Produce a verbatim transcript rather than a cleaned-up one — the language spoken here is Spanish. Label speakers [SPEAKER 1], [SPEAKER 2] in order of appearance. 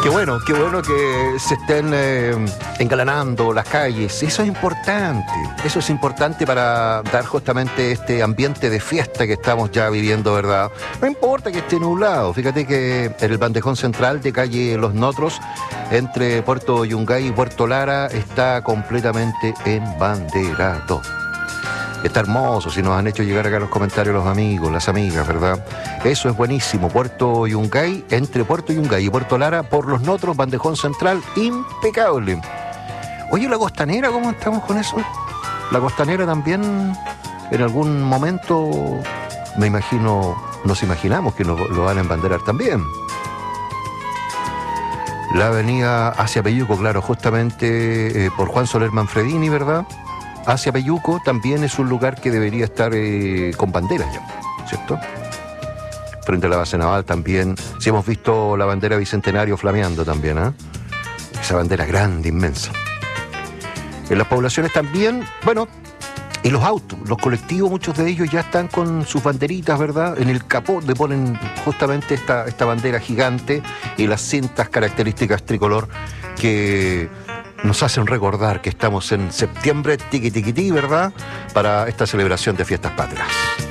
[SPEAKER 1] Qué bueno, qué bueno que se estén eh, engalanando las calles. Eso es importante. Eso es importante para dar justamente este ambiente de fiesta que estamos ya viviendo, ¿verdad? No importa que esté nublado. Fíjate que en el bandejón central de calle Los Notros, entre Puerto Yungay y Puerto Lara, está completamente embanderado. Está hermoso, si nos han hecho llegar acá los comentarios los amigos, las amigas, ¿verdad? Eso es buenísimo. Puerto Yungay, entre Puerto Yungay y Puerto Lara, por Los Notros, bandejón central, impecable. Oye, la costanera, ¿cómo estamos con eso? La costanera también, en algún momento, me imagino, nos imaginamos que nos lo van a embanderar también. La avenida hacia Peyuco, claro, justamente eh, por Juan Soler Manfredini, ¿verdad? Hacia Peyuco también es un lugar que debería estar eh, con banderas ya, ¿cierto? Frente a la base naval también. Si hemos visto la bandera Bicentenario flameando también, ¿eh? Esa bandera grande, inmensa. En las poblaciones también, bueno, y los autos, los colectivos, muchos de ellos ya están con sus banderitas, ¿verdad? En el capó le ponen justamente esta, esta bandera gigante y las cintas características tricolor que nos hacen recordar que estamos en septiembre, tiqui tiqui ti, ¿verdad? Para esta celebración de fiestas patrias.